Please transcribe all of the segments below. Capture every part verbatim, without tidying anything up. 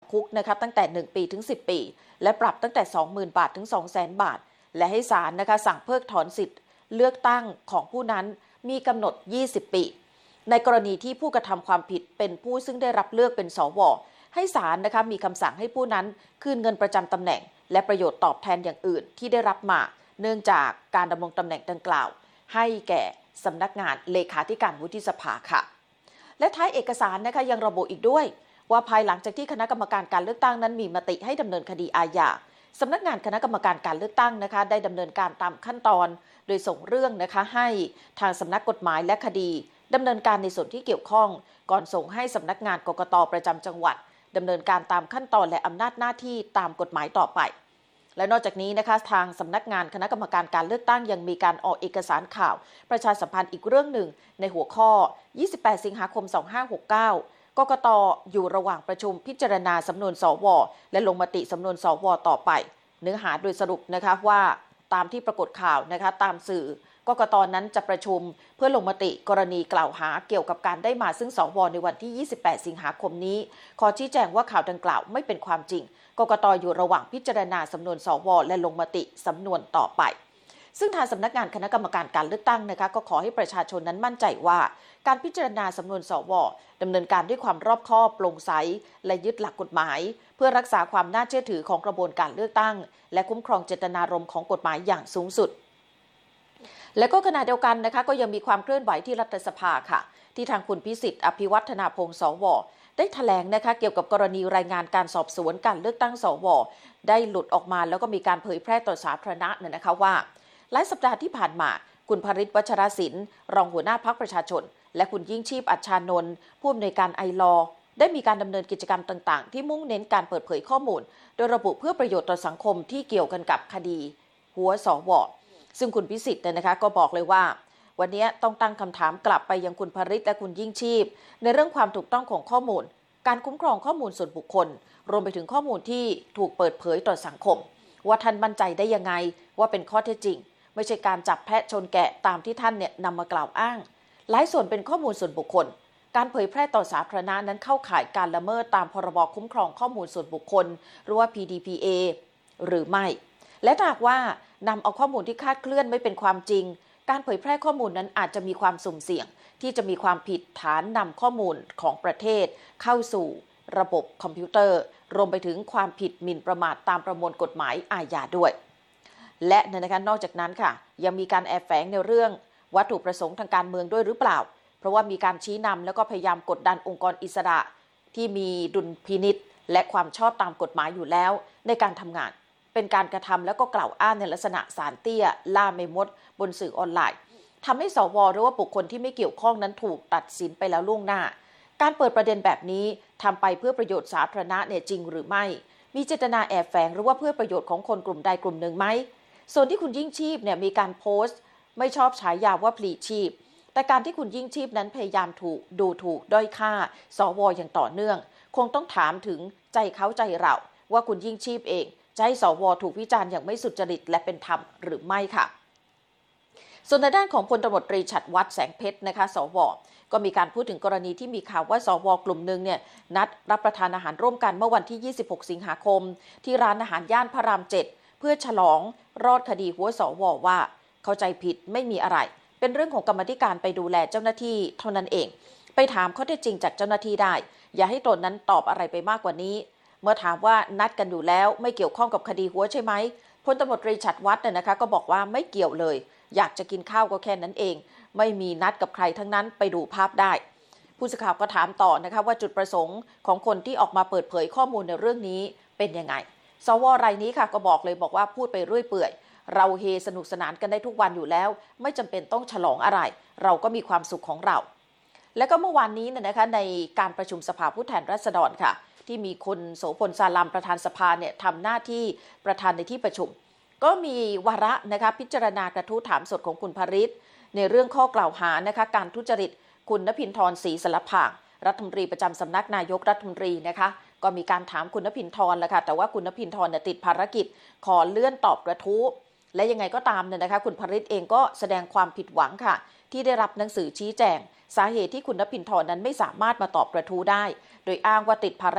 ำคุกนะคะตั้งแต่หนึ่งปีถึงสิบปีและปรับตั้งแต่ สองหมื่น บาทถึง สองแสน บาทและให้ศาลนะคะสั่งเพิกถอนสิทธิ์เลือกตั้งของผู้นั้นมีกำหนดยี่สิบปีในกรณีที่ผู้กระทำความผิดเป็นผู้ซึ่งได้รับเลือกเป็นสวให้ศาลนะคะมีคำสั่งให้ผู้นั้นคืนเงินประจำตำแหน่งและประโยชน์ตอบแทนอย่างอื่นที่ได้รับมาเนื่องจากการดำรงตำแหน่งดังกล่าวให้แก่สำนักงานเลขาธิการวุฒิสภาค่ะและท้ายเอกสารนะคะยังระบุอีกด้วยว่าภายหลังจากที่คณะกรรมการการเลือกตั้งนั้นมีมติให้ดำเนินคดีอาญาสำนักงานคณะกรรมการการเลือกตั้งนะคะได้ดำเนินการตามขั้นตอนโดยส่งเรื่องนะคะให้ทางสำนักกฎหมายและคดีดำเนินการในส่วนที่เกี่ยวข้องก่อนส่งให้สำนักงานกกต.ประจำจังหวัดดำเนินการตามขั้นตอนและอำนาจหน้าที่ตามกฎหมายต่อไปและนอกจากนี้นะคะทางสำนักงานคณะกรรมการการเลือกตั้งยังมีการออกเอกสารข่าวประชาสัมพันธ์อีกเรื่องหนึ่งในหัวข้อยี่สิบแปดสิงหาคมสองพันห้าร้อยหกสิบเก้ากกต.อยู่ระหว่างประชุมพิจารณาสำนวนสวและลงมติสำนวนสวต่อไปเนื้อหาโดยสรุปนะคะว่าตามที่ปรากฏข่าวนะคะตามสื่อกกต.นั้นจะประชุมเพื่อลงมติกรณีกล่าวหาเกี่ยวกับการได้มาซึ่งสวในวันที่ยี่สิบแปดสิงหาคมนี้ขอชี้แจงว่าข่าวดังกล่าวไม่เป็นความจริงกกต.อยู่ระหว่างพิจารณาสำนวนสวและลงมติสำนวนต่อไปซึ่งทางสำนักงานคณะกรรมการการเลือกตั้งนะคะก็ขอให้ประชาชนนั้นมั่นใจว่าการพิจารณาสำนวนสวดำเนินการด้วยความรอบคอบโปร่งใสและยึดหลักกฎหมายเพื่อรักษาความน่าเชื่อถือของกระบวนการเลือกตั้งและคุ้มครองเจตนารมณ์ของกฎหมายอย่างสูงสุดและก็ขณะเดียวกันนะคะก็ยังมีความเคลื่อนไหวที่รัฐสภาค่ะที่ทางคุณพิสิทธิ์อภิวัฒนาพงศ์สวได้แถลงนะคะเกี่ยวกับกรณีรายงานการสอบสวนการเลือกตั้งสวได้หลุดออกมาแล้วก็มีการเผยแพร่ต่อสาธารณะเนี่ยนะคะว่าหลายสัปดาห์ที่ผ่านมาคุณภริษฐ์วัชรศิลป์รองหัวหน้าพรรคประชาชนและคุณยิ่งชีพอัชชานนท์ผู้อำนวยการไอลอได้มีการดำเนินกิจกรรมต่างๆที่มุ่งเน้นการเปิดเผยข้อมูลโดยระบุเพื่อประโยชน์ต่อสังคมที่เกี่ยวกันกับคดีหัวสวซึ่งคุณพิสิทธิ์เนี่ยนะคะก็บอกเลยว่าวันนี้ต้องตั้งคำถามกลับไปยังคุณภริษฐ์และคุณยิ่งชีพในเรื่องความถูกต้องของข้อมูลการคุ้มครองข้อมูลส่วนบุคคลรวมไปถึงข้อมูลที่ถูกเปิดเผยต่อสังคมว่าท่านมั่นใจได้ยังไงว่าเป็นข้อเท็จจริงไม่ใช่การจับแพะชนแกะตามที่ท่านเนี่ยนำมากล่าวอ้างหลายส่วนเป็นข้อมูลส่วนบุคคลการเผยแพร่ต่อสาธารณะนั้นเข้าข่ายการละเมิดตามพรบคุ้มครองข้อมูลส่วนบุคคลหรือว่า พี ดี พี เอ หรือไม่และถ้าหากว่านำเอาข้อมูลที่คลาดเคลื่อนไม่เป็นความจริงการเผยแพร่ข้อมูลนั้นอาจจะมีความสุ่มเสี่ยงที่จะมีความผิดฐานนำข้อมูลของประเทศเข้าสู่ระบบคอมพิวเตอร์รวมไปถึงความผิดหมิ่นประมาทตามประมวลกฎหมายอาญาด้วยและนะคะนอกจากนั้นค่ะยังมีการแอบแฝงในเรื่องวัตถุประสงค์ทางการเมืองด้วยหรือเปล่าเพราะว่ามีการชี้นำแล้วก็พยายามกดดันองค์กรอิสระที่มีดุลพินิจและความชอบตามกฎหมายอยู่แล้วในการทำงานเป็นการกระทำแล้วก็กล่าวอ้างในลักษณะสารเตี้ยล่าไม่มดบนสื่อออนไลน์ทำให้สวหรือว่าบุคคลที่ไม่เกี่ยวข้องนั้นถูกตัดสินไปแล้วล่วงหน้าการเปิดประเด็นแบบนี้ทำไปเพื่อประโยชน์สาธารณะเนี่ยจริงหรือไม่มีเจตนาแอบแฝงหรือว่าเพื่อประโยชน์ของคนกลุ่มใดกลุ่มหนึ่งไหมส่วนที่คุณยิ่งชีพเนี่ยมีการโพสต์ไม่ชอบฉายาว่าพลีชีพแต่การที่คุณยิ่งชีพนั้นพยายามถูกดูถูกด้อยค่าสวอย่างต่อเนื่องคงต้องถามถึงใจเขาใจเราว่าคุณยิ่งชีพเองจะให้สวถูกวิจารณ์อย่างไม่สุจริตและเป็นธรรมหรือไม่ค่ะส่วนในด้านของพลตำรวจตรีฉัตรวัฒน์แสงเพชรนะคะสวก็มีการพูดถึงกรณีที่มีข่าวว่าสวกลุ่มหนึ่งเนี่ยนัดรับประทานอาหารร่วมกันเมื่อวันที่ยี่สิบหกสิงหาคมที่ร้านอาหารย่านพระรามเจ็ดเพื่อฉลองรอดคดีหัวสวว่าเข้าใจผิดไม่มีอะไรเป็นเรื่องของกรรมธิการไปดูแลเจ้าหน้าที่เท่านั้นเองไปถามข้อเท็จจริงจากเจ้าหน้าที่ได้อย่าให้ตนนั้นตอบอะไรไปมากกว่านี้เมื่อถามว่านัดกันอยู่แล้วไม่เกี่ยวข้องกับคดีหัวใช่ไหมพลตำรวจตรีฉัตรวัฒน์เนี่ยนะคะก็บอกว่าไม่เกี่ยวเลยอยากจะกินข้าวก็แค่นั้นเองไม่มีนัดกับใครทั้งนั้นไปดูภาพได้ผู้สื่อข่าวก็ถามต่อนะคะว่าจุดประสงค์ของคนที่ออกมาเปิดเผยข้อมูลในเรื่องนี้เป็นยังไงสวรายนี้ค่ะก็บอกเลยบอกว่าพูดไปเรื่อยเปื่อยเราเฮสนุกสนานกันได้ทุกวันอยู่แล้วไม่จำเป็นต้องฉลองอะไรเราก็มีความสุขของเราและก็เมื่อวานนี้นะคะในการประชุมสภาผู้แทนราษฎรค่ะที่มีคุณโสพลซาลัมประธานสภาเนี่ยทำหน้าที่ประธานในที่ประชุมก็มีวาระนะคะพิจารณากระทู้ถามสดของคุณภริษฐ์ในเรื่องข้อกล่าวหานะคะการทุจริตคุณนภินทรศรีสลับผางรัฐมนตรีประจำสำนักนายกรัฐมนตรีนะคะก็มีการถามคุณนภินทรแล้วค่ะแต่ว่าคุณนภินทรเนี่ยติดภารกิจขอเลื่อนตอบกระทู้และยังไงก็ตามเนี่ยนะคะคุณภริษฐ์เองก็แสดงความผิดหวังค่ะที่ได้รับหนังสือชี้แจงสาเหตุที่คุณนภินทรนั้นไม่สามารถมาตอบกระทู้ได้โดยอ้างว่าติดภารกิจ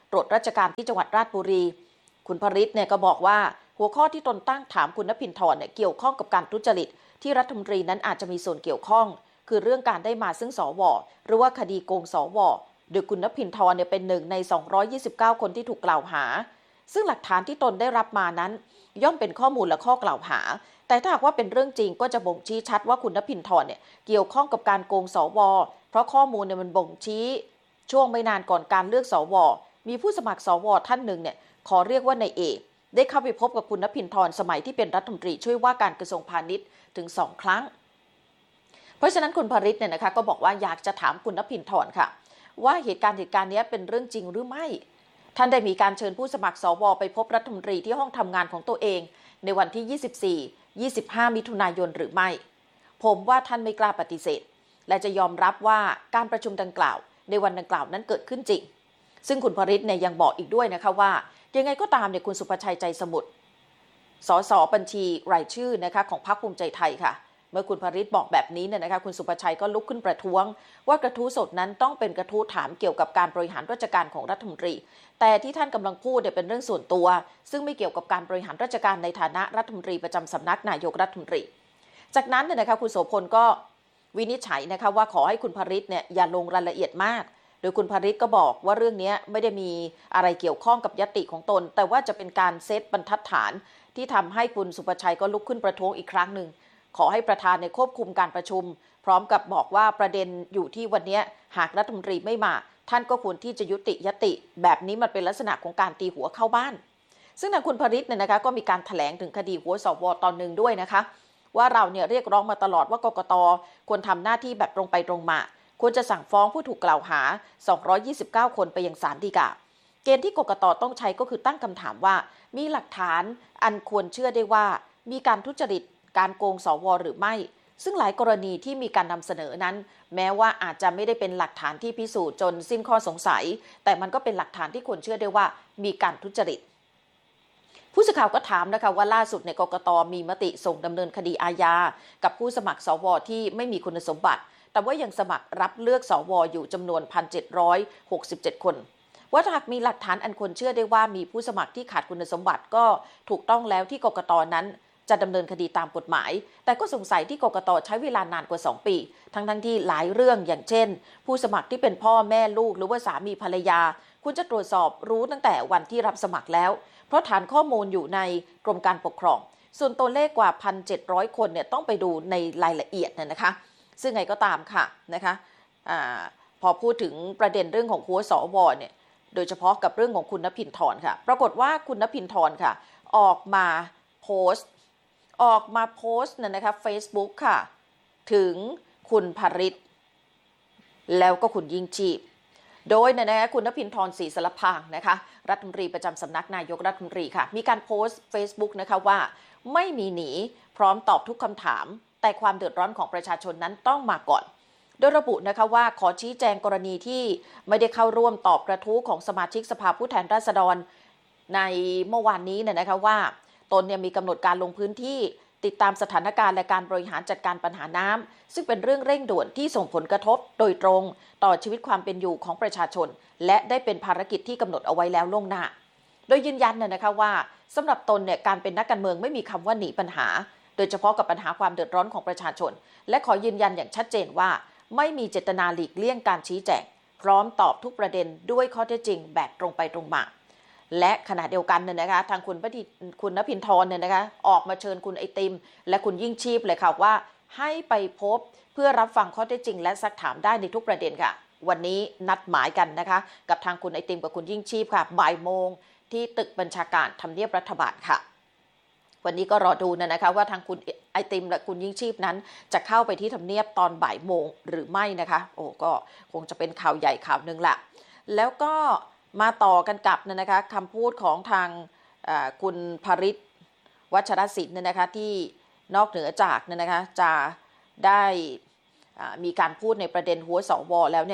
ตรวจราชการที่จังหวัดราชบุรีคุณภริษเนี่ยก็บอกว่าหัวข้อที่ตนตั้งถามคุณณภินทร์เนี่ยเกี่ยวข้องกับการทุจริตที่รัฐมนตรีนั้นอาจจะมีส่วนเกี่ยวข้องคือเรื่องการได้มาซึ่งสวหรือว่าคดีโกงสวโดยคุณณภินทร์เนี่ยเป็นหนึ่งในสองร้อยยี่สิบเก้าคนที่ถูกกล่าวหาซึ่งหลักฐานที่ตนได้รับมานั้นย่อมเป็นข้อมูลและข้อกล่าวหาแต่ถ้าหากว่าเป็นเรื่องจริงก็จะบ่งชี้ชัดว่าคุณณภินทร์เนี่ยเกี่ยวข้องกับการโกงสวเพราะข้อมูลเนี่ยมันบ่งชี้ช่วงไม่นานก่อนการเลือกสวมีผู้สมัครสวท่านหนึ่งเนี่ยขอเรียกว่านายเอกได้เข้าไปพบกับคุณณภินทร์สมัยที่เป็นรัฐมนตรีช่วยว่าการกระทรวงพาณิชย์ถึงสองครั้งเพราะฉะนั้นคุณภริษเนี่ยนะคะก็บอกว่าอยากจะถามคุณณภินทร์ค่ะว่าเหตุการณ์เหตุการณ์นี้เป็นเรื่องจริงหรือไม่ท่านได้มีการเชิญผู้สมัครสวไปพบรัฐมนตรีที่ห้องทำงานของตัวเองในวันที่ยี่สิบสี่ ยี่สิบห้ามิถุนายนหรือไม่ผมว่าท่านไม่กล้าปฏิเสธและจะยอมรับว่าการประชุมดังกล่าวในวันดังกล่าวนั้นเกิดขึ้นจริงซึ่งคุณภริษเนี่ยยังบอกอีกด้วยนะคะว่ายังไงก็ตามเนี่ยคุณสุภชัยใจสมุทรสสบัญชีรายชื่อนะคะของพรรคภูมิใจไทยค่ะเมื่อคุณภริษบอกแบบนี้เนี่ยนะคะคุณสุภชัยก็ลุกขึ้นประท้วงว่ากระทู้สดนั้นต้องเป็นกระทู้ถามเกี่ยวกับการบริหารราชการของรัฐมนตรีแต่ที่ท่านกำลังพูดเนี่ยเป็นเรื่องส่วนตัวซึ่งไม่เกี่ยวกับการบริหารราชการในฐานะรัฐมนตรีประจำสำนักนายกรัฐมนตรีจากนั้นเนี่ยนะคะคุณโสพลก็วินิจฉัยนะคะว่าขอให้คุณภริษเนี่ยอย่าลงรายละเอียดมากโดยคุณภริษก็บอกว่าเรื่องนี้ไม่ได้มีอะไรเกี่ยวข้องกับญัตติของตนแต่ว่าจะเป็นการเซตบรรทัดฐานที่ทำให้คุณสุภชัยก็ลุกขึ้นประท้วงอีกครั้งหนึ่งขอให้ประธานในควบคุมการประชุมพร้อมกับบอกว่าประเด็นอยู่ที่วันนี้หากรัฐมนตรีไม่มาท่านก็ควรที่จะยุติญัตติแบบนี้มันเป็นลักษณะของการตีหัวเข้าบ้านซึ่งทางคุณภริษเนี่ยนะคะก็มีการแถลงถึงคดีหัวสวตอนหนึ่งด้วยนะคะว่าเราเนี่ยเรียกร้องมาตลอดว่ากกต.ควรทำหน้าที่แบบตรงไปตรงมาควรจะสั่งฟ้องผู้ถูกกล่าวหาสองร้อยยี่สิบเก้าคนไปยังศาลฎีกาเกณฑ์ที่กกต.ต้องใช้ก็คือตั้งคำถามว่ามีหลักฐานอันควรเชื่อได้ว่ามีการทุจริตการโกงสวหรือไม่ซึ่งหลายกรณีที่มีการนำเสนอนั้นแม้ว่าอาจจะไม่ได้เป็นหลักฐานที่พิสูจน์จนสิ้นข้อสงสัยแต่มันก็เป็นหลักฐานที่ควรเชื่อได้ว่ามีการทุจริตผู้สื่อข่าวก็ถามนะคะว่าล่าสุดในกกต.มีมติส่งดำเนินคดีอาญากับผู้สมัครสวที่ไม่มีคุณสมบัติแต่ว่ายังสมัครรับเลือกสวอยู่จำนวน หนึ่งพันเจ็ดร้อยหกสิบเจ็ด คนว่าหากมีหลักฐานอันควรเชื่อได้ว่ามีผู้สมัครที่ขาดคุณสมบัติก็ถูกต้องแล้วที่กกต.นั้นจะดำเนินคดีตามกฎหมายแต่ก็สงสัยที่กกต.ใช้เวลานานกว่าสองปีทั้งทั้งที่หลายเรื่องอย่างเช่นผู้สมัครที่เป็นพ่อแม่ลูกหรือว่าสามีภรรยาคุณจะตรวจสอบรู้ตั้งแต่วันที่รับสมัครแล้วเพราะฐานข้อมูลอยู่ในกรมการปกครองส่วนตัวเลขกว่า หนึ่งพันเจ็ดร้อย คนเนี่ยต้องไปดูในรายละเอียดเนี่ยนะคะซึ่งไงก็ตามค่ะนะคะอาพอพูดถึงประเด็นเรื่องของหัวสวเนี่ยโดยเฉพาะกับเรื่องของคุณณภินทร์ค่ะปรากฏว่าคุณณภินทร์ค่ะออกมาโพสต์ออกมาโพสต์เนี่ยนะคะ Facebook ค่ะถึงคุณภริษแล้วก็คุณยิ่งชีพโดยเนี่ยนะคะคุณณภินทร์ศรีสารพางนะคะรัฐมนตรีประจำสำนักนายกรัฐมนตรีค่ะมีการโพสต์ Facebook นะคะว่าไม่มีหนีพร้อมตอบทุกคำถามแต่ความเดือดร้อนของประชาชนนั้นต้องมาก่อนโดยระบุนะคะว่าขอชี้แจงกรณีที่ไม่ได้เข้าร่วมตอบกระทู้ของสมาชิกสภาผู้แทนราษฎรในเมื่อวานนี้เนี่ยนะคะว่าตนเนี่ยมีกำหนดการลงพื้นที่ติดตามสถานการณ์และการบริหารจัดการปัญหาน้ำซึ่งเป็นเรื่องเร่งด่วนที่ส่งผลกระทบโดยตรงต่อชีวิตความเป็นอยู่ของประชาชนและได้เป็นภารกิจที่กำหนดเอาไว้แล้วล่วงหน้าโดยยืนยันเนี่ยนะคะว่าสำหรับตนเนี่ยการเป็นนักการเมืองไม่มีคำว่าหนีปัญหาโดยเฉพาะกับปัญหาความเดือดร้อนของประชาชนและขอยืนยันอย่างชัดเจนว่าไม่มีเจตนาหลีกเลี่ยงการชี้แจงพร้อมตอบทุกประเด็นด้วยข้อเท็จจริงแบบตรงไปตรงมาและขณะเดียวกันเนี่ยนะคะทางคุณคุณณภินทร์เนี่ยนะคะออกมาเชิญคุณไอติมและคุณยิ่งชีพเลยค่ะว่าให้ไปพบเพื่อรับฟังข้อเท็จจริงและซักถามได้ในทุกประเด็นค่ะวันนี้นัดหมายกันนะคะกับทางคุณไอติมกับคุณยิ่งชีพค่ะบ่ายโมงที่ตึกบัญชาการทำเนียบรัฐบาลค่ะวันนี้ก็รอดูนะคะว่าทางคุณไอติมและคุณยิ่งชีพนั้นจะเข้าไปที่ทำเนียบตอนบ่ายโมงหรือไม่นะคะโอ้ก็คงจะเป็นข่าวใหญ่ข่าวนึงแหละแล้วก็มาต่อกันกับนะคะคำพูดของทางคุณภริษวัชรศิลป์เนี่ยนะคะที่นอกเหนือจากเนี่ยนะคะจะได้มีการพูดในประเด็นหัวสวแล้วเนี่ย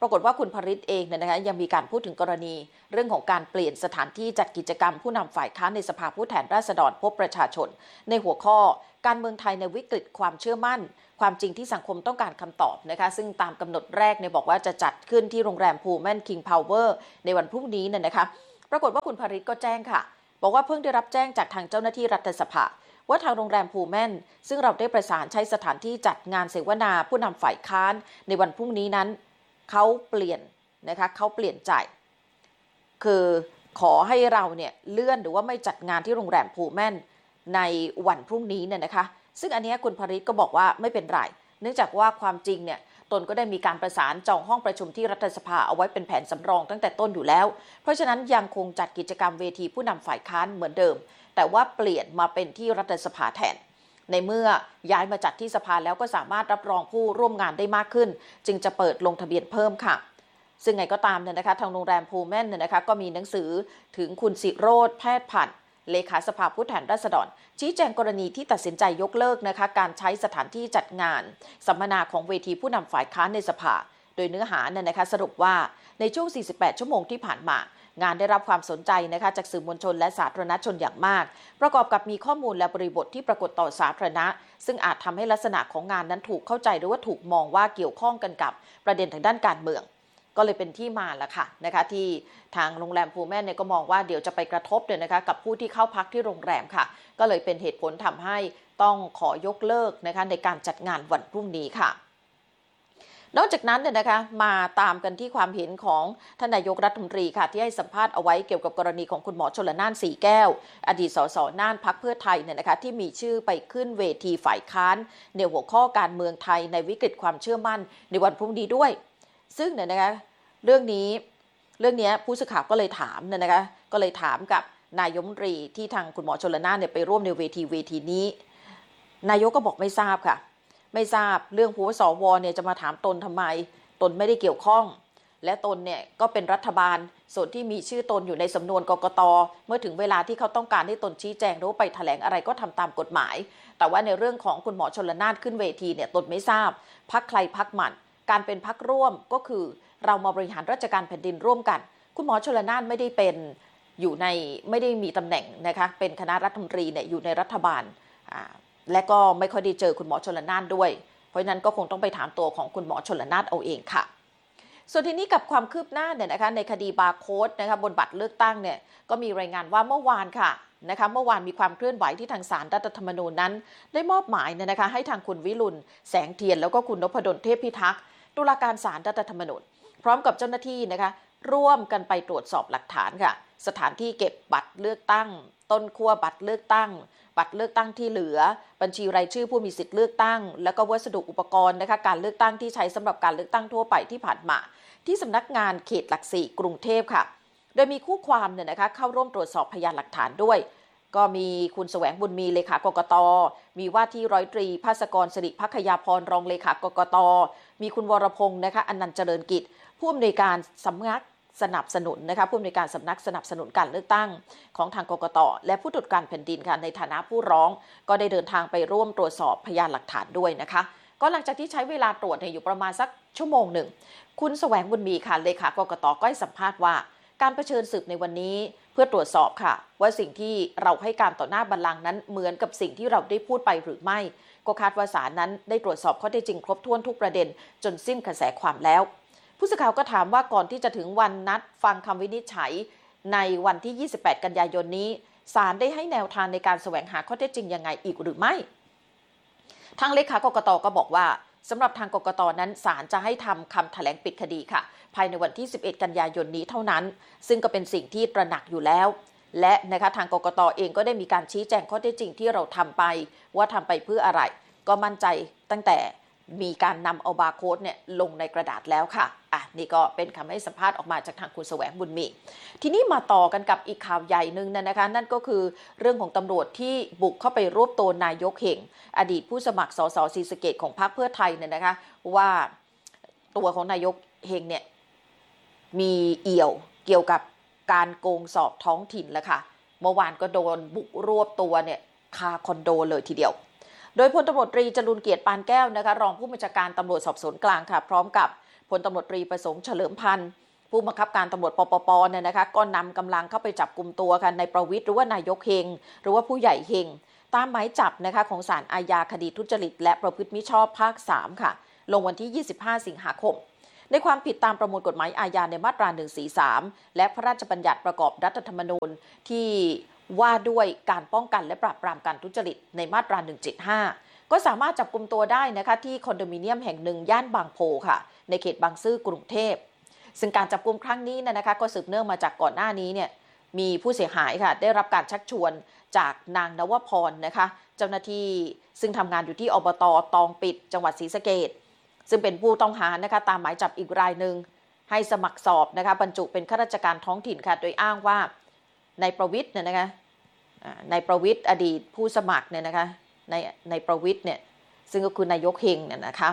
ปรากฏว่าคุณพริตเองเนี่ยนะคะยังมีการพูดถึงกรณีเรื่องของการเปลี่ยนสถานที่จัดกิจกรรมผู้นำฝ่ายค้านในสภาผู้แทนราษฎรพบประชาชนในหัวข้อการเมืองไทยในวิกฤตความเชื่อมั่นความจริงที่สังคมต้องการคำตอบนะคะซึ่งตามกำหนดแรกเนี่ยบอกว่าจะจัดขึ้นที่โรงแรมพูแมนคิงพาวเวอร์ในวันพรุ่งนี้เนี่ยนะคะปรากฏว่าคุณพริตก็แจ้งค่ะบอกว่าเพิ่งได้รับแจ้งจากทางเจ้าหน้าที่รัฐสภาว่าทางโรงแรมพูแมนซึ่งเราได้ประสานใช้สถานที่จัดงานเสวนาผู้นำฝ่ายค้านในวันพรุ่งนี้นั้นเขาเปลี่ยนนะคะเขาเปลี่ยนใจคือขอให้เราเนี่ยเลื่อนหรือว่าไม่จัดงานที่โรงแรมพูแมนในวันพรุ่งนี้เนี่ยนะคะซึ่งอันนี้คุณพริตก็บอกว่าไม่เป็นไรเนื่องจากว่าความจริงเนี่ยตนก็ได้มีการประสานจองห้องประชุมที่รัฐสภาเอาไว้เป็นแผนสำรองตั้งแต่ต้นอยู่แล้วเพราะฉะนั้นยังคงจัดกิจกรรมเวทีผู้นำฝ่ายค้านเหมือนเดิมแต่ว่าเปลี่ยนมาเป็นที่รัฐสภาแทนในเมื่อย้ายมาจัดที่สภาแล้วก็สามารถรับรองผู้ร่วมงานได้มากขึ้นจึงจะเปิดลงทะเบียนเพิ่มค่ะซึ่งไงก็ตามเนี่ยนะคะทางโรงแรมพูแมนเนี่ยนะคะก็มีหนังสือถึงคุณศิโรจน์แพทย์พันธ์เลขาสภาผู้แทนราษฎรชี้แจงกรณีที่ตัดสินใจยกเลิกนะคะการใช้สถานที่จัดงานสัมมนาของเวทีผู้นำฝ่ายค้านในสภาโดยเนื้อหาเนี่ยนะคะสรุปว่าในช่วงสี่สิบแปดชั่วโมงที่ผ่านมางานได้รับความสนใจนะคะจากสื่อมวลชนและสาธารณชนอย่างมากประกอบกับมีข้อมูลและบริบทที่ปรากฏต่อสาธารณะซึ่งอาจทำให้ลักษณะของงานนั้นถูกเข้าใจหรือว่าถูกมองว่าเกี่ยวข้องกันกับประเด็นทางด้านการเมืองก็เลยเป็นที่มาละค่ะนะคะที่ทางโรงแรมพูแมนเนี่ยก็มองว่าเดี๋ยวจะไปกระทบเนี่ยนะคะกับผู้ที่เข้าพักที่โรงแรมค่ะก็เลยเป็นเหตุผลทำให้ต้องขอยกเลิกนะคะในการจัดงานวันพรุ่งนี้ค่ะนอกจากนั้นเนี่ยนะคะมาตามกันที่ความเห็นของท่านนายกรัฐมนตรีค่ะที่ให้สัมภาษณ์เอาไว้เกี่ยวกับกรณีของคุณหมอชลน่านสีแก้วอดีตสสน่านพรรคเพื่อไทยเนี่ยนะคะที่มีชื่อไปขึ้นเวทีฝ่ายค้านในหัวข้อการเมืองไทยในวิกฤตความเชื่อมั่นในวันพรุ่งนี้ด้วยซึ่งเนี่ยนะคะเรื่องนี้เรื่องนี้ผู้สื่อข่าวก็เลยถามเนี่ยนะคะก็เลยถามกับนายกรัฐมนตรีที่ทางคุณหมอชลน่านเนี่ยไปร่วมในเวทีเวทีนี้นายกก็บอกไม่ทราบค่ะไม่ทราบเรื่องผู้สวเนี่ยจะมาถามตนทำไมตนไม่ได้เกี่ยวข้องและตนเนี่ยก็เป็นรัฐบาลส่วนที่มีชื่อตนอยู่ในสำนวนกกต.เมื่อถึงเวลาที่เขาต้องการให้ตนชี้แจงหรือไปแถลงอะไรก็ทำตามกฎหมายแต่ว่าในเรื่องของคุณหมอชลน่านขึ้นเวทีเนี่ยตนไม่ทราบพรรคใครพรรคมันการเป็นพรรคร่วมก็คือเรามาบริหารราชการแผ่นดินร่วมกันคุณหมอชลน่านไม่ได้เป็นอยู่ในไม่ได้มีตำแหน่งนะคะเป็นคณะรัฐมนตรีเนี่ยอยู่ในรัฐบาลและก็ไม่ค่อยได้เจอคุณหมอชลน่านด้วยเพราะฉะนั้นก็คงต้องไปถามตัวของคุณหมอชลน่านเอาเองค่ะส่วนทีนี้กับความคืบหน้าเนี่ยนะคะในคดีบาร์โค้ดนะคะบนบัตรเลือกตั้งเนี่ยก็มีรายงานว่าเมื่อวานค่ะนะคะเมื่อวานมีความเคลื่อนไหวที่ทางศาลรัฐธรรมนูญนั้นได้มอบหมายเนี่ยนะคะให้ทางคุณวิรุฬแสงเทียนแล้วก็คุณนพดลเทพพิทักษ์ตุลาการศาลรัฐธรรมนูญพร้อมกับเจ้าหน้าที่นะคะร่วมกันไปตรวจสอบหลักฐานค่ะสถานที่เก็บบัตรเลือกตั้งต้นขั้วบัตรเลือกตั้งบัตรเลือกตั้งที่เหลือบัญชีรายชื่อผู้มีสิทธิ์เลือกตั้งแล้วก็วัสดุอุปกรณ์นะคะการเลือกตั้งที่ใช้สำหรับการเลือกตั้งทั่วไปที่ผ่านมาที่สำนักงานเขตหลักสี่กรุงเทพค่ะโดยมีคู่ความเนี่ยนะคะเข้าร่วมตรวจสอบพยานหลักฐานด้วยก็มีคุณแสวงบุญมีเลขากกต.มีว่าที่ร้อยตรีภาสกรสิริภัคยาพรรองเลขากกต.มีคุณวรพงศ์นะคะอนันต์เจริญกิจผู้อำนวยการสำนักสนับสนุนนะคะผู้อำนวยการสำนักสนับสนุนการเลือกตั้งของทางกกต.และผู้ตรวจการแผ่นดินค่ะในฐานะผู้ร้องก็ได้เดินทางไปร่วมตรวจสอบพยานหลักฐานด้วยนะคะก็หลังจากที่ใช้เวลาตรวจเนี่ยอยู่ประมาณสักชั่วโมงหนึ่งคุณแสวงบุญมีค่ะเลขากกต.ก็ให้สัมภาษณ์ว่าการเผชิญสืบในวันนี้เพื่อตรวจสอบค่ะว่าสิ่งที่เราให้การต่อหน้าบัลลังก์นั้นเหมือนกับสิ่งที่เราได้พูดไปหรือไม่ก็คาดว่าศาลนั้นได้ตรวจสอบข้อเท็จจริงครบถ้วนทุกประเด็นจนสิ้นกระแสความแล้วผู้สื่อข่าวก็ถามว่าก่อนที่จะถึงวันนัดฟังคำวินิจฉัยในวันที่ยี่สิบแปดกันยายนนี้ศาลได้ให้แนวทางในการแสวงหาข้อเท็จจริงยังไงอีกหรือไม่ทางเลขากกต.ก็บอกว่าสำหรับทางกกต.นั้นศาลจะให้ทำคำแถลงปิดคดีค่ะภายในวันที่สิบเอ็ดกันยายนนี้เท่านั้นซึ่งก็เป็นสิ่งที่ตระหนักอยู่แล้วและนะคะทางกกต.เองก็ได้มีการชี้แจงข้อเท็จจริงที่เราทำไปว่าทำไปเพื่ออะไรก็มั่นใจตั้งแต่มีการนำเอาบาร์โค้ดเนี่ยลงในกระดาษแล้วค่ะอ่ะนี่ก็เป็นคำให้สัมภาษณ์ออกมาจากทางคุณแสวงบุญมีทีนี้มาต่อกันกับอีกข่าวใหญ่นึงนะคะนั่นก็คือเรื่องของตำรวจที่บุกเข้าไปรวบตัวนายกเห่งอดีตผู้สมัครสสศรีสะเกษของพรรคเพื่อไทยเนี่ยนะคะว่าตัวของนายกเห่งเนี่ยมีเอี่ยวเกี่ยวกับการโกงสอบท้องถิ่นแล้วค่ะเมื่อวานก็โดนบุกรวบตัวเนี่ยคาคอนโดเลยทีเดียวโดยพลตำรวจตรีจรุลเกียรติปานแก้วนะคะรองผู้บัญชาการตำรวจสอบสวนกลางค่ะพร้อมกับพลตำรวจตรีประสงค์เฉลิมพันธ์ผู้บังคับการตำรวจปปปเนี่ยนะคะก็นำกำลังเข้าไปจับกุมตัวกันในประวิตรหรือว่านายกเฮงหรือว่าผู้ใหญ่เฮงตามหมายจับนะคะของศาลอาญาคดีทุจริตและประพฤติมิชอบภาคสามค่ะลงวันที่ยี่สิบห้าสิงหาคมในความผิดตามประมวลกฎหมายอาญาในมาตราหนึ่งร้อยสี่สิบสามและพระราชบัญญัติประกอบรัฐธรรมนูญที่ว่าด้วยการป้องกันและปราบปรามการทุจริตในมาตราหนึ่งร้อยเจ็ดสิบห้าก็สามารถจับกุมตัวได้นะคะที่คอนโดมิเนียมแห่งหนึ่งย่านบางโพค่ะในเขตบางซื่อกรุงเทพซึ่งการจับกุมครั้งนี้นะคะก็สืบเนื่องมาจากก่อนหน้านี้เนี่ยมีผู้เสียหายค่ะได้รับการชักชวนจากนางนวพรนะคะเจ้าหน้าที่ซึ่งทำงานอยู่ที่อบต.ตองปิดจังหวัดศรีสะเกษซึ่งเป็นผู้ต้องหานะคะตามหมายจับอีกรายหนึ่งให้สมัครสอบนะคะบรรจุเป็นข้าราชการท้องถิ่นค่ะโดยอ้างว่าในประวิตรเนี่ยนะคะในประวิตรอดีตผู้สมัครเนี่ยนะคะในในประวิตรเนี่ยซึ่งก็คือนายกเฮงเนี่ยนะคะ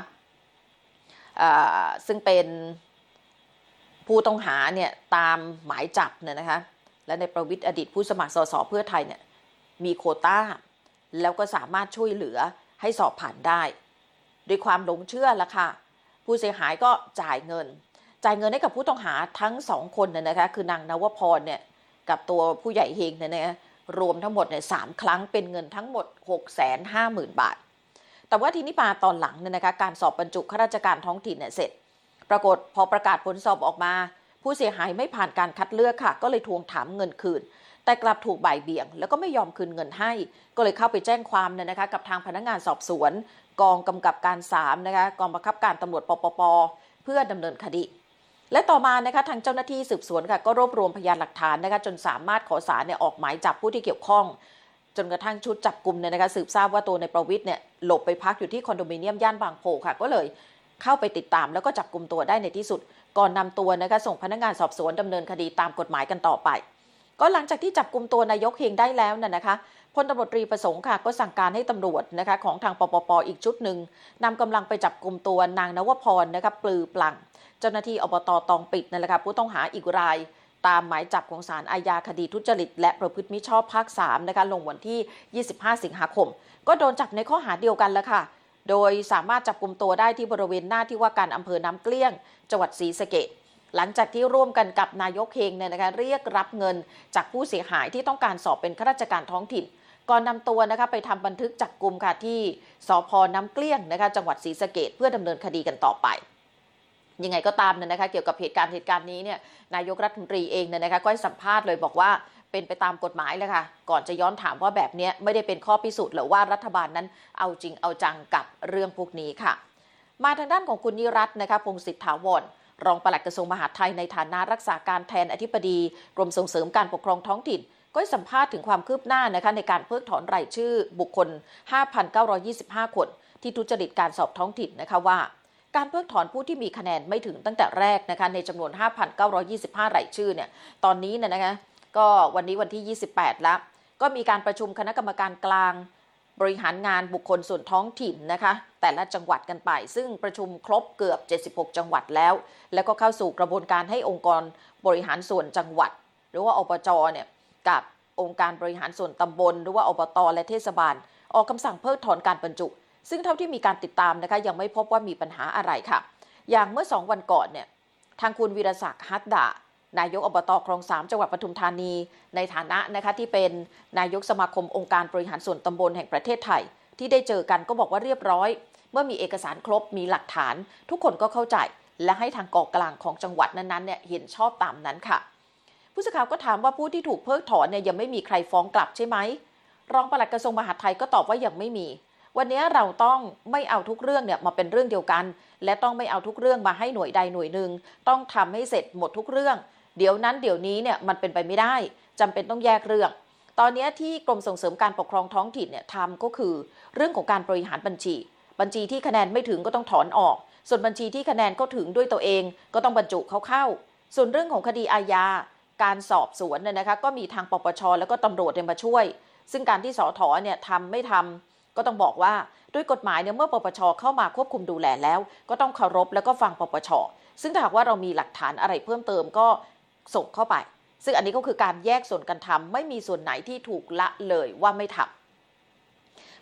ซึ่งเป็นผู้ต้องหาเนี่ยตามหมายจับเนี่ยนะคะและในประวิตรอดีตผู้สมัครสสเพื่อไทยเนี่ยมีโควต้าแล้วก็สามารถช่วยเหลือให้สอบผ่านได้ด้วยความหลงเชื่อละค่ะผู้เสียหายก็จ่ายเงินจ่ายเงินให้กับผู้ต้องหาทั้งสองคนเนี่ยนะคะคือนางนวพรเนี่ยกับตัวผู้ใหญ่เฮงเนี่ยนะรวมทั้งหมดเนี่ยสามครั้งเป็นเงินทั้งหมด หกแสนห้าหมื่น บาทแต่ว่าทีนี้มาตอนหลังเนี่ยนะคะการสอบบรรจุข้าราชการท้องถิ่นเนี่ยเสร็จปรากฏพอประกาศผลสอบออกมาผู้เสียหายไม่ผ่านการคัดเลือกค่ะก็เลยทวงถามเงินคืนแต่กลับถูกบ่ายเบี่ยงแล้วก็ไม่ยอมคืนเงินให้ก็เลยเข้าไปแจ้งความเนี่ยนะคะกับทางพนักงานสอบสวนกองกำกับการสามนะคะกองบังคับการตำรวจปปปเพื่อดำเนินคดีและต่อมานะคะทางเจ้าหน้าที่สืบสวนค่ะก็รวบรวมพยานหลักฐานนะคะจนสามารถขอศาลเนี่ยออกหมายจับผู้ที่เกี่ยวข้องจนกระทั่งชุดจับกุมเนี่ยนะคะสืบทราบว่าตัวในประวิตรเนี่ยหลบไปพักอยู่ที่คอนโดมิเนียมย่านบางโพค่ะก็เลยเข้าไปติดตามแล้วก็จับกุมตัวได้ในที่สุดก่อนนำตัวนะคะส่งพนักงานสอบสวนดำเนินคดีตามกฎหมายกันต่อไปก็หลังจากที่จับกุมตัวนายกเฮงได้แล้วน่ะนะคะพลตำรวจตรีประสงค์ค่ะก็สั่งการให้ตำรวจนะคะของทางปปปอีกชุดหนึ่งนำกำลังไปจับกุมตัวนางนวพรนะคะปลือปลั่งเจ้าหน้าที่อบต.ตองปิดนั่นแหละค่ะผู้ต้องหาอีกรายตามหมายจับของศาลอาญาคดีทุจริตและประพฤติมิชอบภาคสามนะคะลงวันที่ยี่สิบห้าสิงหาคมก็โดนจับในข้อหาเดียวกันแล้วค่ะโดยสามารถจับกุมตัวได้ที่บริเวณหน้าที่ว่าการอำเภอน้ำเกลี้ยงจังหวัดศรีสะเกษหลังจากที่ร่วมกันกับนายกเฮงเนี่ยนะคะเรียกรับเงินจากผู้เสียหายที่ต้องการสอบเป็นข้าราชการท้องถิ่นก่อนนำตัวนะคะไปทำบันทึกจับกุมค่ะที่สภ.น้ำเกลี้ยงนะคะจังหวัดศรีสะเกษเพื่อดำเนินคดีกันต่อไปยังไงก็ตามเนี่ยนะคะเกี่ยวกับเหตุการณ์เหตุการณ์นี้เนี่ยนายกรัฐมนตรีเองเนี่ยนะคะก็ให้สัมภาษณ์เลยบอกว่าเป็นไปตามกฎหมายเลยค่ะก่อนจะย้อนถามว่าแบบนี้ไม่ได้เป็นข้อพิสูจน์หรือว่ารัฐบาลนั้นเอาจริงเอาจังกับเรื่องพวกนี้ค่ะมาทางด้านของคุณนิรัตน์นะคะพงศิษฐถาวรรองปลัดกระทรวงมหาดไทยในฐานะรักษาการแทนอธิบดีกรมส่งเสริมการปกครองท้องถิ่นก็ให้สัมภาษณ์ถึงความคืบหน้านะคะในการเพิกถอนรายชื่อบุคคล ห้าพันเก้าร้อยยี่สิบห้า คนที่ทุจริตการสอบท้องถิ่นนะคะว่าการเพิกถอนผู้ที่มีคะแนนไม่ถึงตั้งแต่แรกนะคะในจำนวน ห้าพันเก้าร้อยยี่สิบห้า รายชื่อเนี่ยตอนนี้เนี่ยนะคะก็วันนี้วันที่ยี่สิบแปดแล้วก็มีการประชุมคณะกรรมการกลางบริหารงานบุคคลส่วนท้องถิ่นนะคะแต่ละจังหวัดกันไปซึ่งประชุมครบเกือบเจ็ดสิบหกจังหวัดแล้วแล้วก็เข้าสู่กระบวนการให้องค์กรบริหารส่วนจังหวัดหรือว่าอบจเนี่ยกับองค์การบริหารส่วนตำบลหรือว่าอบตและเทศบาลออกคำสั่งเพิกถอนการบรรจุซึ่งเท่าที่มีการติดตามนะคะยังไม่พบว่ามีปัญหาอะไรค่ะอย่างเมื่อสองวันก่อนเนี่ยทางคุณวีรศักดิ์ฮัตดานายกอบต.คลองสามจังหวัดปทุมธานีในฐานะนะคะที่เป็นนายกสมาคมองค์การบริหารส่วนตำบลแห่งประเทศไทยที่ได้เจอกันก็บอกว่าเรียบร้อยเมื่อมีเอกสารครบมีหลักฐานทุกคนก็เข้าใจและให้ทางกองกลางของจังหวัดนั้นๆเนี่ยเห็นชอบตามนั้นค่ะผู้สื่อข่าวก็ถามว่าผู้ที่ถูกเพิกถอนเนี่ยยังไม่มีใครฟ้องกลับใช่ไหมรองปลัดกระทรวงมหาดไทยก็ตอบว่ายังไม่มีวันนี้เราต้องไม่เอาทุกเรื่องเนี่ยมาเป็นเรื่องเดียวกันและต้องไม่เอาทุกเรื่องมาให้หน่วยใดหน่วยหนึ่งต้องทำให้เสร็จหมดทุกเรื่องเดี๋ยวนั้นเดี๋ยวนี้เนี่ยมันเป็นไปไม่ได้จำเป็นต้องแยกเรื่องตอนนี้ที่กรมส่งเสริมการปกครองท้องถิ่นเนี่ยทำก็คือเรื่องของการบริหารบัญชีบัญชีที่คะแนนไม่ถึงก็ต้องถอนออกส่วนบัญชีที่คะแนนก็ถึงด้วยตัวเองก็ต้องบรรจุเขาเข้าส่วนเรื่องของคดีอาญาการสอบสวนเนี่ยนะคะก็มีทางปปช.แล้วก็ตำรวจมาช่วยซึ่งการที่สถ.เนี่ยทำไม่ทำก็ต้องบอกว่าด้วยกฎหมายเนี่ยเมื่อปปช.เข้ามาควบคุมดูแลแล้วก็ต้องเคารพแล้วก็ฟังปปช.ซึ่งถ้าหากว่าเรามีหลักฐานอะไรเพิ่มเติมก็ส่งเข้าไปซึ่งอันนี้ก็คือการแยกส่วนกันทำไม่มีส่วนไหนที่ถูกละเลยว่าไม่ทำ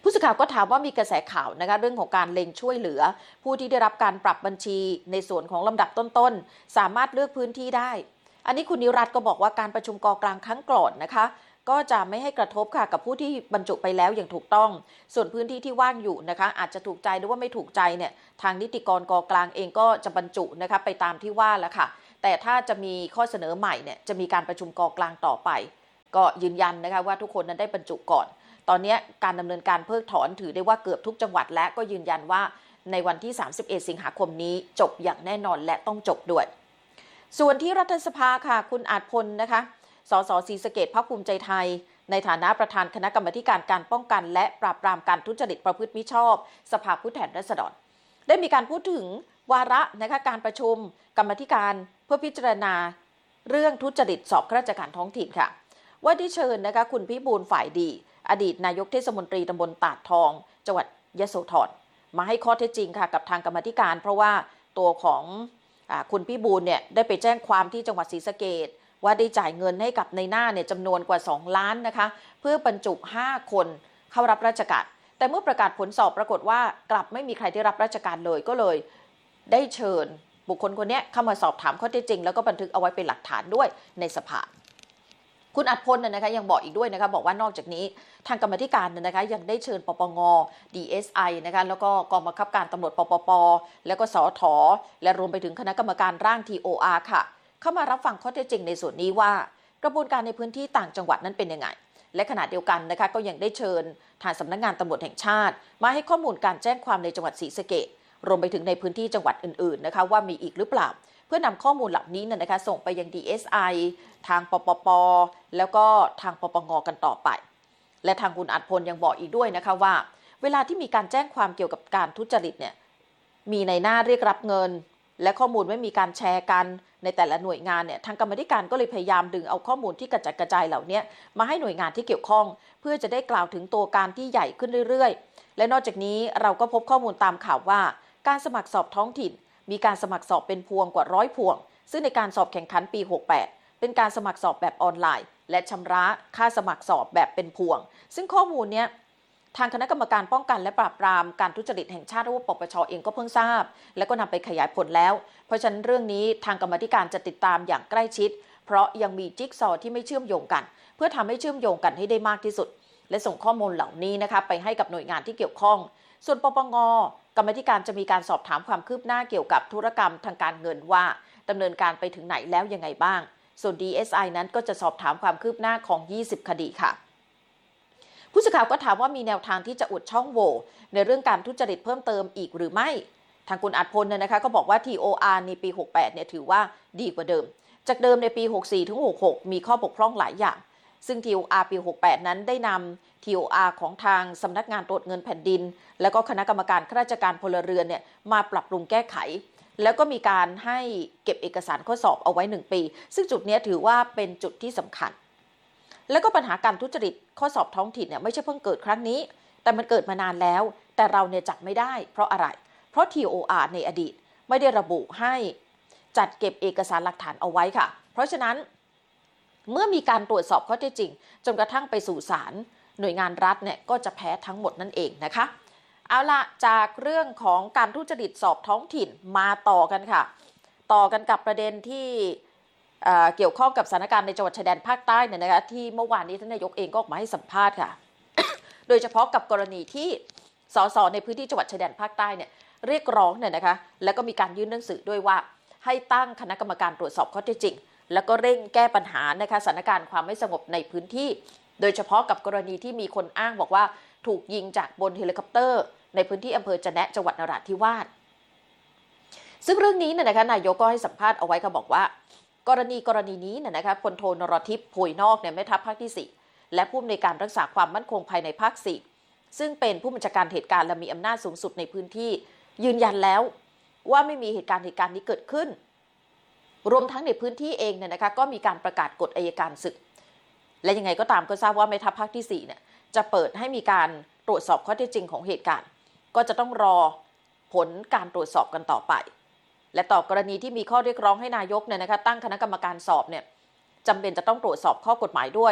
ผู้สื่อข่าวก็ถามว่ามีกระแสข่าวนะคะเรื่องของการเล็งช่วยเหลือผู้ที่ได้รับการปรับบัญชีในส่วนของลำดับต้นๆสามารถเลือกพื้นที่ได้อันนี้คุณนิรัตน์ก็บอกว่าการประชุมกกลางครั้งก่อนนะคะก็จะไม่ให้กระทบค่ะกับผู้ที่บรรจุไปแล้วอย่างถูกต้องส่วนพื้นที่ที่ว่างอยู่นะคะอาจจะถูกใจหรือว่าไม่ถูกใจเนี่ยทางนิติกรกกลางเองก็จะบรรจุนะคะไปตามที่ว่าแล้วค่ะแต่ถ้าจะมีข้อเสนอใหม่เนี่ยจะมีการประชุมกกลางต่อไปก็ยืนยันนะคะว่าทุกคนนั้นได้บรรจุก่อนตอนนี้การดำเนินการเพิกถอนถือได้ว่าเกือบทุกจังหวัดและก็ยืนยันว่าในวันที่สามสิบเอ็ดสิงหาคมนี้จบอย่างแน่นอนและต้องจบด้วยส่วนที่รัฐสภาค่ะคุณอาจพลนะคะสสศรีสะเกษพรรคภูมิใจไทยในฐานะประธานคณะกรรมาการการป้องกันและปราบปรามการทุจริตประพฤติมิชอบสภาผู้แทนราษฎรได้มีการพูดถึงวาระนะคะการประชุมกรรมาการเพื่อพิจารณาเรื่องทุจริตสอบข้าราชการท้องถิ่นค่ะว่าได้เชิญนะคะคุณพิบูลฝ่ายดีอดีตนายกเทศมนตรีตำบลตาดทองจังหวัดยโสธรมาให้ข้อเท็จจริงค่ะกับทางกรรมาการเพราะว่าตัวของอ่าคุณพิบูลเนี่ยได้ไปแจ้งความที่จังหวัดศรีสะเกษว่าได้จ่ายเงินให้กับในหน้าเนี่ยจำนวนกว่าสองล้านนะคะเพื่อบรรจุห้าคนเข้ารับราชการแต่เมื่อประกาศผลสอบปรากฏว่ากลับไม่มีใครได้รับราชการเลยก็เลยได้เชิญบุคคลคนนี้เข้ามาสอบถามข้อเท็จจริงแล้วก็บันทึกเอาไว้เป็นหลักฐานด้วยในสภาคุณอัจพลนะคะยังบอกอีกด้วยนะคะบอกว่านอกจากนี้ทางกรรมธิการนะคะยังได้เชิญปปง ดี เอส ไอ นะคะแล้วก็กองบังคับการตำรวจปปปแล้วก็สทและรวมไปถึงคณะกรรมการร่าง ที โอ อาร์ ค่ะเข้ามารับฟังข้อเท็จจริงในส่วนนี้ว่ากระบวนการในพื้นที่ต่างจังหวัดนั้นเป็นยังไงและขณะเดียวกันนะคะก็ยังได้เชิญทางสำนักงานตำรวจแห่งชาติมาให้ข้อมูลการแจ้งความในจังหวัดศรีสะเกษรวมไปถึงในพื้นที่จังหวัดอื่นๆนะคะว่ามีอีกหรือเปล่าเพื่อนำข้อมูลเหล่านี้นะคะส่งไปยัง ดี เอส ไอ ทางปปปแล้วก็ทางปปงกันต่อไปและทางคุณอัจพลยังบอกอีกด้วยนะคะว่าเวลาที่มีการแจ้งความเกี่ยวกับการทุจริตเนี่ยมีในหน้าเรียกรับเงินและข้อมูลไม่มีการแชร์กันในแต่ละหน่วยงานเนี่ยทางกรรมธิการก็เลยพยายามดึงเอาข้อมูลที่กระจัดกระจายเหล่านี้มาให้หน่วยงานที่เกี่ยวข้องเพื่อจะได้กล่าวถึงตัวการที่ใหญ่ขึ้นเรื่อยๆและนอกจากนี้เราก็พบข้อมูลตามข่าวว่าการสมัครสอบท้องถิ่นมีการสมัครสอบเป็นพวงกว่าร้อยพวงซึ่งในการสอบแข่งขันปีหกสิบแปดเป็นการสมัครสอบแบบออนไลน์และชำระค่าสมัครสอบแบบเป็นพวงซึ่งข้อมูลเนี้ยทางคณะกรรมการป้องกันและปราบปรามการทุจริตแห่งชาติหรือว่าปปช.เองก็เพิ่งทราบและก็นำไปขยายผลแล้วเพราะฉะนั้นเรื่องนี้ทางกรรมการจะติดตามอย่างใกล้ชิดเพราะยังมีจิ๊กซอว์ที่ไม่เชื่อมโยงกันเพื่อทำให้เชื่อมโยงกันให้ได้มากที่สุดและส่งข้อมูลเหล่านี้นะคะไปให้กับหน่วยงานที่เกี่ยวข้องส่วนปปง.กรรมการจะมีการสอบถามความคืบหน้าเกี่ยวกับธุรกรรมทางการเงินว่าดำเนินการไปถึงไหนแล้วยังไงบ้างส่วน ดี เอส ไอ นั้นก็จะสอบถามความคืบหน้าของยี่สิบคดีค่ะผู้สื่อข่าวก็ถามว่ามีแนวทางที่จะอุดช่องโหว่ในเรื่องการทุจริตเพิ่มเติมอีกหรือไม่ทางคุณอัจพลเนี่ยนะคะก็บอกว่า ที โอ อาร์ ในปีหกสิบแปดเนี่ยถือว่าดีกว่าเดิมจากเดิมในปีหกสิบสี่ถึงหกสิบหกมีข้อบกพร่องหลายอย่างซึ่ง ที โอ อาร์ ปีหกสิบแปดนั้นได้นำ ที โอ อาร์ ของทางสำนักงานตรวจเงินแผ่นดินและก็คณะกรรมการข้าราชการพลเรือนเนี่ยมาปรับปรุงแก้ไขแล้วก็มีการให้เก็บเอกสารข้อสอบเอาไว้หนึ่งปีซึ่งจุดนี้ถือว่าเป็นจุดที่สำคัญแล้วก็ปัญหาการทุจริตข้อสอบท้องถิ่นเนี่ยไม่ใช่เพิ่งเกิดครั้งนี้แต่มันเกิดมานานแล้วแต่เราเนี่ยจับไม่ได้เพราะอะไรเพราะ ที โอ อาร์ ในอดีตไม่ได้ระบุให้จัดเก็บเอกสารหลักฐานเอาไว้ค่ะเพราะฉะนั้นเมื่อมีการตรวจสอบข้อเท็จจริงจนกระทั่งไปสู่ศาลหน่วยงานรัฐเนี่ยก็จะแพ้ทั้งหมดนั่นเองนะคะเอาละจากเรื่องของการทุจริตสอบท้องถิ่นมาต่อกันค่ะต่อกันกับประเด็นที่เกี่ยวข้องกับสถานการณ์ในจังหวัดชายแดนภาคใต้เนี่ยนะคะที่เมื่อวานนี้ท่านนายกเองก็ออกมาให้สัมภาษณ์ค่ะ โดยเฉพาะกับกรณีที่สสในพื้นที่จังหวัดชายแดนภาคใต้เนี่ยเรียกร้องเนี่ยนะคะแล้วก็มีการยื่นหนังสือด้วยว่าให้ตั้งคณะกรรมการตรวจสอบข้อเท็จจริงแล้วก็เร่งแก้ปัญหานะคะสถานการณ์ความไม่สงบในพื้นที่โดยเฉพาะกับกรณีที่มีคนอ้างบอกว่าถูกยิงจากบนเฮลิคอปเตอร์ในพื้นที่อำเภอจะแนะจังหวัดนราธิวาสซึ่งเรื่องนี้เนี่ยนะคะนายกก็ให้สัมภาษณ์เอาไว้ก็บอกว่ากรณีกรณีนี้เนี่ยนะคะพลโทนรทิพย์โพยนอกเนี่ยแม่ทัพภาคที่สี่และผู้อำนวยการรักษาความมั่นคงภายในภาคสี่ซึ่งเป็นผู้บัญชาการเหตุการณ์และมีอำนาจสูงสุดในพื้นที่ยืนยันแล้วว่าไม่มีเหตุการณ์เหตุการณ์นี้เกิดขึ้นรวมทั้งในพื้นที่เองเนี่ยนะคะก็มีการประกาศกฎอัยการศึกและยังไงก็ตามก็ทราบว่าแม่ทัพภาคที่สี่เนี่ยจะเปิดให้มีการตรวจสอบข้อเท็จจริงของเหตุการณ์ก็จะต้องรอผลการตรวจสอบกันต่อไปและต่อกรณีที่มีข้อเรียกร้องให้นายกเนี่ยนะคะตั้งคณะกรรมการสอบเนี่ยจำเป็นจะต้องตรวจสอบข้อกฎหมายด้วย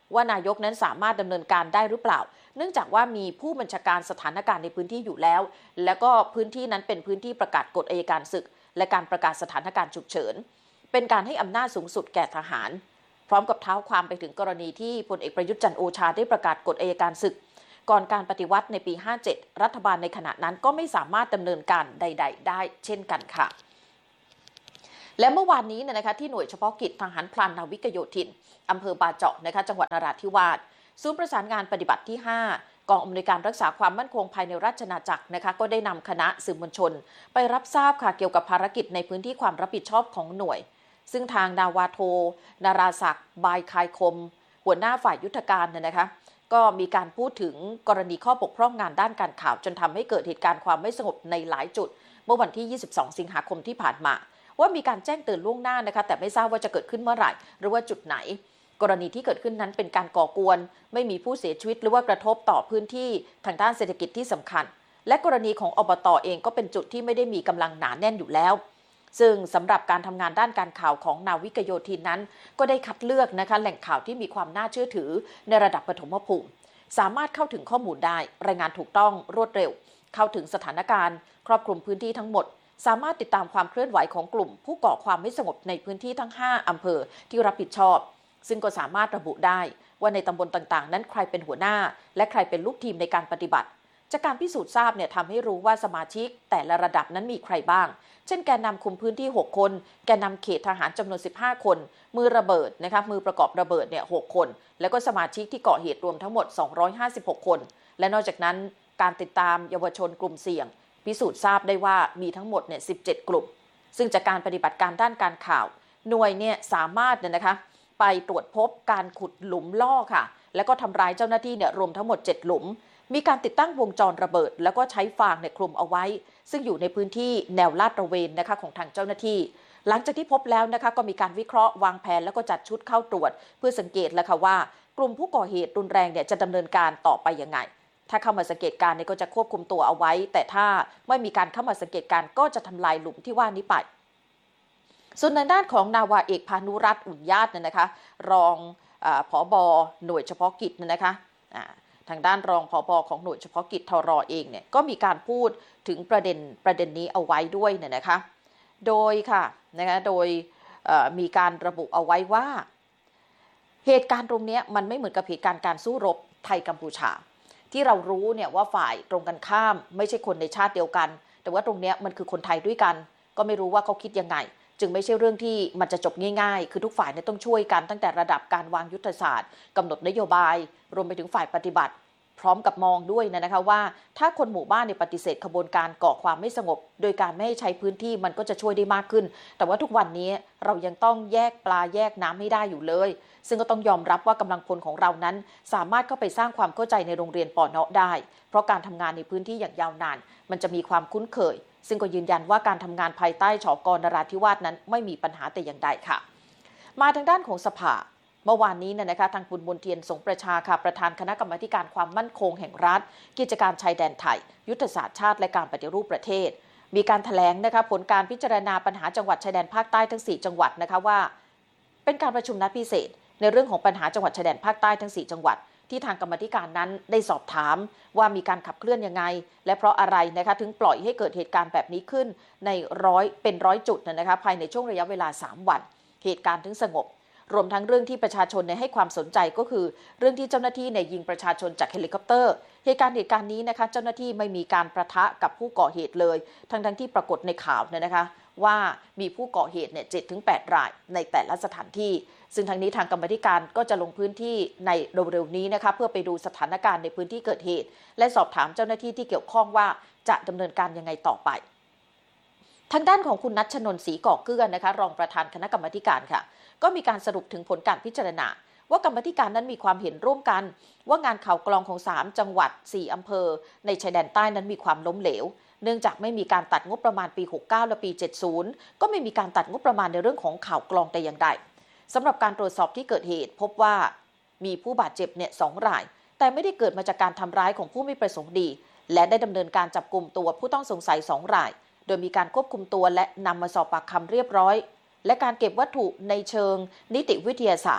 ว่านายกนั้นสามารถดำเนินการได้หรือเปล่าเนื่องจากว่ามีผู้บัญชาการสถานการณ์ในพื้นที่อยู่แล้วแล้วก็พื้นที่นั้นเป็นพื้นที่ประกาศกฎอัยการศึกและการประกาศสถานการณ์ฉุกเฉินเป็นการให้อำนาจสูงสุดแก่ทหารพร้อมกับเท้าความไปถึงกรณีที่พลเอกประยุทธ์จันทร์โอชาได้ประกาศกฎอัยการศึกก่อนการปฏิวัติในปีห้าเจ็ดรัฐบาลในขณะนั้นก็ไม่สามารถดำเนินการใดๆได้เช่นกันค่ะและเมื่อวานนี้นะคะที่หน่วยเฉพาะกิจทหารพรานนาวิกโยธินอำเภอบาเจาะนะคะจังหวัดนราธิวาสศูนย์ประสานงานปฏิบัติที่ห้ากองอำนวยการรักษาความมั่นคงภายในราชอาณาจักรนะคะก็ได้นำคณะสื่อมวลชนไปรับทราบค่ะเกี่ยวกับภารกิจในพื้นที่ความรับผิดชอบของหน่วยซึ่งทางนาวาโทนาราศักดิ์บายคายคมหัวหน้าฝ่ายยุทธการเนี่ยนะคะก็มีการพูดถึงกรณีข้อบกพร่องงานด้านการข่าวจนทำให้เกิดเหตุการณ์ความไม่สงบในหลายจุดเมื่อวันที่ยี่สิบสองสิงหาคมที่ผ่านมาว่ามีการแจ้งเตือนล่วงหน้านะคะแต่ไม่ทราบว่าจะเกิดขึ้นเมื่อไหร่หรือว่าจุดไหนกรณีที่เกิดขึ้นนั้นเป็นการก่อกวนไม่มีผู้เสียชีวิตหรือว่ากระทบต่อพื้นที่ทางด้านเศรษฐกิจที่สำคัญและกรณีของอบต.เองก็เป็นจุดที่ไม่ได้มีกำลังหนาแน่นอยู่แล้วซึ่งสำหรับการทำงานด้านการข่าวของนาวิกโยธินนั้นก็ได้คัดเลือกนะคะแหล่งข่าวที่มีความน่าเชื่อถือในระดับปฐมภูมิสามารถเข้าถึงข้อมูลได้รายงานถูกต้องรวดเร็วเข้าถึงสถานการณ์ครอบคลุมพื้นที่ทั้งหมดสามารถติดตามความเคลื่อนไหวของกลุ่มผู้ก่อความไม่สงบในพื้นที่ทั้งห้าอำเภอที่รับผิดชอบซึ่งก็สามารถระบุได้ว่าในตำบลต่างๆนั้นใครเป็นหัวหน้าและใครเป็นลูกทีมในการปฏิบัติจากการพิสูจน์ทราบเนี่ยทำให้รู้ว่าสมาชิกแต่ละระดับนั้นมีใครบ้างเช่นแกนนำคุมพื้นที่หกคนแกนนำเขตทหารจำนวนสิบห้าคนมือระเบิดนะคะมือประกอบระเบิดเนี่ยหกคนแล้วก็สมาชิกที่ก่อเหตุรวมทั้งหมดสองร้อยห้าสิบหกคนและนอกจากนั้นการติดตามเยาวชนกลุ่มเสี่ยงพิสูจน์ทราบได้ว่ามีทั้งหมดเนี่ยสิบเจ็ดกลุ่มซึ่งจากการปฏิบัติการด้านการข่าวหน่วยเนี่ยสามารถเนี่ยนะคะไปตรวจพบการขุดหลุมล่อค่ะแล้วก็ทำร้ายเจ้าหน้าที่เนี่ยรวมทั้งหมดเจ็ดหลุมมีการติดตั้งวงจรระเบิดแล้วก็ใช้ฟางเนี่ยคลุมเอาไว้ซึ่งอยู่ในพื้นที่แนวลาดตระเวนนะคะของทางเจ้าหน้าที่หลังจากที่พบแล้วนะคะก็มีการวิเคราะห์วางแผนแล้วก็จัดชุดเข้าตรวจเพื่อสังเกตแล้วค่ะว่ากลุ่มผู้ก่อเหตุรุนแรงเนี่ยจะดำเนินการต่อไปยังไงถ้าเข้ามาสังเกตการเนี่ยก็จะควบคุมตัวเอาไว้แต่ถ้าไม่มีการเข้ามาสังเกตการก็จะทำลายหลุมที่ว่านี้ไปส่วนในด้านของนาวาเอกพานุรัตน์อุ่นญาติเนี่ยนะคะรองผบ.หน่วยเฉพาะกิจเนี่ยนะคะทางด้านรองผบ.ของหน่วยเฉพาะกิจทร.เองเนี่ยก็มีการพูดถึงประเด็นประเด็นนี้เอาไว้ด้วยเนี่ยนะคะโดยค่ะนะคะโดยมีการระบุเอาไว้ว่าเหตุการณ์ตรงนี้มันไม่เหมือนกับเหตุการณ์การสู้รบไทยกัมพูชาที่เรารู้เนี่ยว่าฝ่ายตรงกันข้ามไม่ใช่คนในชาติเดียวกันแต่ว่าตรงนี้มันคือคนไทยด้วยกันก็ไม่รู้ว่าเขาคิดยังไงจึงไม่ใช่เรื่องที่มันจะจบง่ายๆคือทุกฝ่ายเนี่ยต้องช่วยกันตั้งแต่ระดับการวางยุทธศาสตร์กำหนดนโยบายรวมไปถึงฝ่ายปฏิบัติพร้อมกับมองด้วยนะคะว่าถ้าคนหมู่บ้านในปฏิเสธขบวนการก่อความไม่สงบโดยการไม่ให้ใช้พื้นที่มันก็จะช่วยได้มากขึ้นแต่ว่าทุกวันนี้เรายังต้องแยกปลาแยกน้ำให้ได้อยู่เลยซึ่งก็ต้องยอมรับว่ากำลังพลของเรานั้นสามารถเข้าไปสร้างความเข้าใจในโรงเรียนปอเนาะได้เพราะการทำงานในพื้นที่อย่างยาวนานมันจะมีความคุ้นเคยซึ่งก็ยืนยันว่าการทำงานภายใต้ฉก.นราธิวาสนั้นไม่มีปัญหาแต่อย่างใดค่ะมาทางด้านของสภาเมื่อวานนี้นะคะทางคุณบุญเทียนสงประชาค่ะประธานคณะกรรมาการความมั่นคงแห่งรัฐกิจการชายแดนไทยยุทธศาสตร์ชาติและการปฏิรูปประเทศมีการแถลงนะคะผลการพิจารณาปัญหาจังหวัดชายแดนภาคใต้ทั้งสี่จังหวัดนะคะว่าเป็นการประชุมนัดพิเศษในเรื่องของปัญหาจังหวัดชายแดนภาคใต้ทั้งสี่จังหวัดที่ทางกรรมาการนั้นได้สอบถามว่ามีการขับเคลื่อนยังไงและเพราะอะไรนะคะถึงปล่อยให้เกิดเหตุการณ์แบบนี้ขึ้นในร้อยเป็นร้อยจุดนะคะภายในช่วงระยะเวลาสามวันเหตุการณ์ถึงสงบรวมทั้งเรื่องที่ประชาชนให้ความสนใจก็คือเรื่องที่เจ้าหน้าที่ยิงประชาชนจากเฮลิคอปเตอร์เหตุการณ์เหตุการณ์นี้นะคะเจ้าหน้าที่ไม่มีการประทะกับผู้ก่อเหตุเลยทั้งทั้งที่ปรากฏในข่าวเนี่ยนะคะว่ามีผู้ก่อเหตุเนี่ยเจ็ดถึงแปดรายในแต่ละสถานที่ซึ่งทางนี้ทางกรรมาธิการก็จะลงพื้นที่ในเร็วๆนี้นะคะเพื่อไปดูสถานการณ์ในพื้นที่เกิดเหตุและสอบถามเจ้าหน้าที่ที่เกี่ยวข้องว่าจะดำเนินการยังไงต่อไปทางด้านของคุณณัชชนนท์ศรีก่อเกื้อนะคะรองประธานคณะกรรมาธิการค่ะก็มีการสรุปถึงผลการพิจารณาว่ากรรมาธิการนั้นมีความเห็นร่วมกันว่างานข่าวกรองของสามจังหวัดสี่อำเภอในชายแดนใต้นั้นมีความล้มเหลวเนื่องจากไม่มีการตัดงบประมาณปีหกสิบเก้าและปีเจ็ดสิบก็ไม่มีการตัดงบประมาณในเรื่องของข่าวกรองแต่อย่างใดสำหรับการตรวจสอบที่เกิดเหตุพบว่ามีผู้บาดเจ็บเนี่ยสองรายแต่ไม่ได้เกิดมาจากการทำร้ายของผู้ไม่ประสงค์ดีและได้ดำเนินการจับกลุ่มตัวผู้ต้องสงสัยสองรายโดยมีการควบคุมตัวและนำมาสอบปากคำเรียบร้อยและการเก็บวัตถุในเชิงนิติวิทยาศาสตร์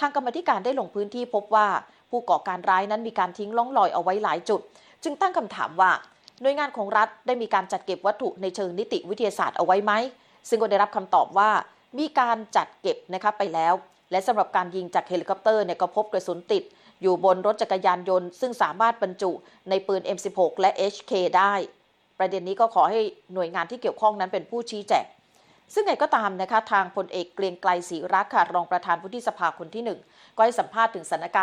ทางกรรมาธิการได้ลงพื้นที่พบว่าผู้ก่อการร้ายนั้นมีการทิ้งล่องรอยเอาไว้หลายจุดจึงตั้งคำถามว่าหน่วยงานของรัฐได้มีการจัดเก็บวัตถุในเชิงนิติวิทยาศาสตร์เอาไว้ไหมซึ่งก็ได้รับคำตอบว่ามีการจัดเก็บนะคะไปแล้วและสำหรับการยิงจากเฮลิคอปเตอร์เนี่ยก็พบกระสุนติดอยู่บนรถจักรยานยนต์ซึ่งสามารถบรรจุในปืน เอ็ม สิบหก และ เอช เค ได้ประเด็นนี้ก็ขอให้หน่วยงานที่เกี่ยวข้องนั้นเป็นผู้ชี้แจงซึ่งไงก็ตามนะคะทางพลเอกเกรียงไกรศรีรักษ์ค่ะรองประธานวุฒิสภาคนที่หนึ่งก็ให้สัมภาษณ์ถึงสถานการณ์